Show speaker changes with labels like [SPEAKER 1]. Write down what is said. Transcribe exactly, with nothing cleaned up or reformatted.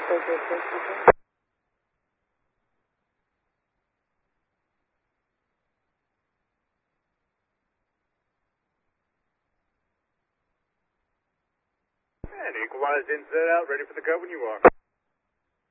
[SPEAKER 1] And equalize insert out, ready for the code when you are.